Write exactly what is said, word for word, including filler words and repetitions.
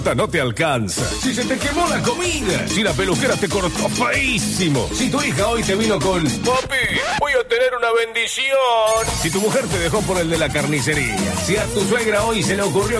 no te alcanza. Si se te quemó la comida. Si la peluquera te cortó feísimo. Si tu hija hoy te vino con papi, voy a tener una bendición. Si tu mujer te dejó por el de la carnicería. Si a tu suegra hoy se le ocurrió